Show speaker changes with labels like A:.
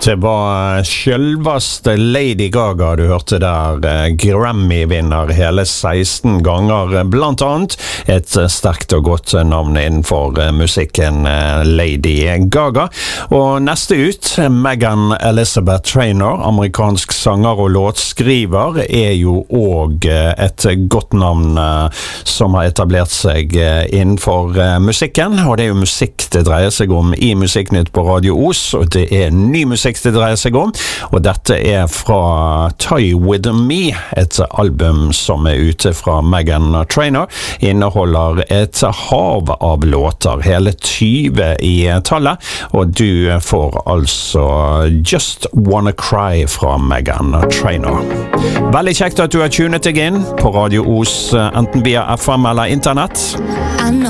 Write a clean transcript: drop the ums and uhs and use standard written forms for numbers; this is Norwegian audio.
A: Det var selveste Lady Gaga du hørte der, Grammy-vinner hele 16 ganger, blant annet et sterkt og godt navn innenfor musikken Lady Gaga. Og neste ut, Megan Elizabeth Trainor, amerikansk sanger og låtskriver, jo også et godt navn som har etablert seg innenfor musikken, og det jo musikk det dreier seg om i Musikknytt på Radio Os, og det ny musikk det dreier seg om, og dette fra Toy With Me, et album som ute fra Megan Trainor, inneholder et hav av låter, hele 20 i tallet, og du får altså Just Wanna Cry fra Megan Trainor. Veldig kjekt at du har tunet deg inn på Radio Os, enten via FM eller internett.